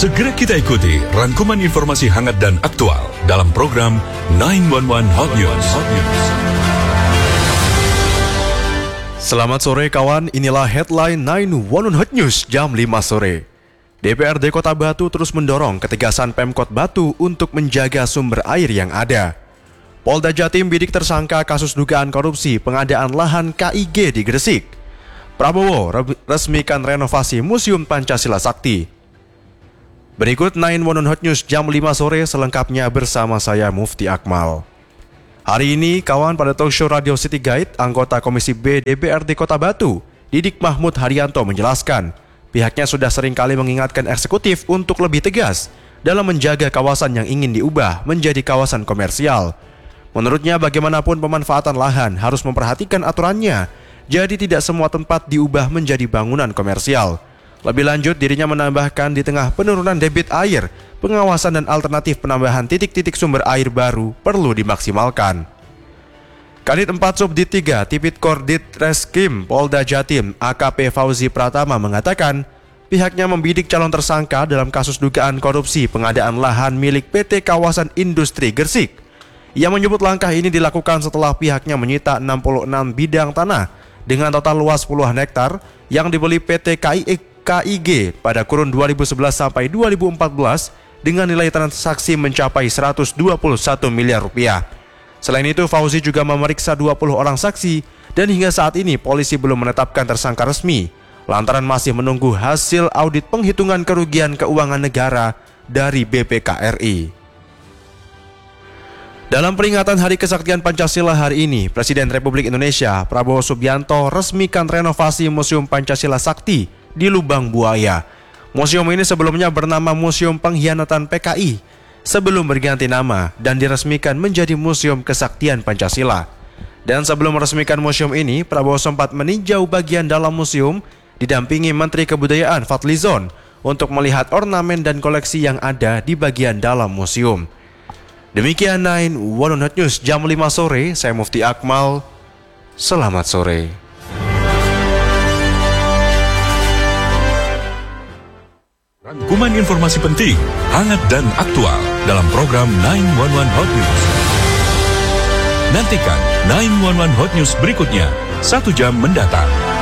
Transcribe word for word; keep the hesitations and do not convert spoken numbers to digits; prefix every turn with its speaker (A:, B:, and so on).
A: Segera kita ikuti rangkuman informasi hangat dan aktual dalam program sembilan satu satu Hot News.
B: Selamat sore kawan, inilah headline sembilan satu satu Hot News jam lima sore. D P R D Kota Batu terus mendorong ketegasan Pemkot Batu untuk menjaga sumber air yang ada. Polda Jatim bidik tersangka kasus dugaan korupsi pengadaan lahan K I G di Gresik. Prabowo resmikan renovasi Museum Pancasila Sakti. Berikut sembilan satu satu Hot News jam lima sore selengkapnya bersama saya Mufti Akmal. Hari ini kawan pada talk show Radio City Guide, anggota Komisi B D P R D Kota Batu, Didik Mahmud Haryanto menjelaskan, pihaknya sudah sering kali mengingatkan eksekutif untuk lebih tegas dalam menjaga kawasan yang ingin diubah menjadi kawasan komersial. Menurutnya bagaimanapun pemanfaatan lahan harus memperhatikan aturannya, jadi tidak semua tempat diubah menjadi bangunan komersial. Lebih lanjut, dirinya menambahkan di tengah penurunan debit air, pengawasan dan alternatif penambahan titik-titik sumber air baru perlu dimaksimalkan. Kadit empat Subdit tiga Tipikor Ditreskrim Polda Jatim A K P Fauzi Pratama mengatakan, pihaknya membidik calon tersangka dalam kasus dugaan korupsi pengadaan lahan milik P T Kawasan Industri Gresik. Ia menyebut langkah ini dilakukan setelah pihaknya menyita enam puluh enam bidang tanah dengan total luas puluhan hektar yang dibeli P T K I G pada kurun dua ribu sebelas sampai dua ribu empat belas dengan nilai transaksi mencapai seratus dua puluh satu miliar rupiah. Selain itu, Fauzi juga memeriksa dua puluh orang saksi dan hingga saat ini polisi belum menetapkan tersangka resmi lantaran masih menunggu hasil audit penghitungan kerugian keuangan negara dari B P K R I. Dalam peringatan Hari Kesaktian Pancasila hari ini, Presiden Republik Indonesia Prabowo Subianto resmikan renovasi Museum Pancasila Sakti di Lubang Buaya. Museum ini sebelumnya bernama Museum Pengkhianatan P K I sebelum berganti nama dan diresmikan menjadi Museum Kesaktian Pancasila. Dan sebelum meresmikan museum ini, Prabowo sempat meninjau bagian dalam museum didampingi Menteri Kebudayaan Fadlizon untuk melihat ornamen dan koleksi yang ada di bagian dalam museum. Demikian sembilan satu satu Hot News jam lima sore, saya Mufti Akmal. Selamat sore.
A: Rangkuman informasi penting, hangat dan aktual dalam program sembilan satu satu Hot News. Nantikan sembilan satu satu Hot News berikutnya, satu jam mendatang.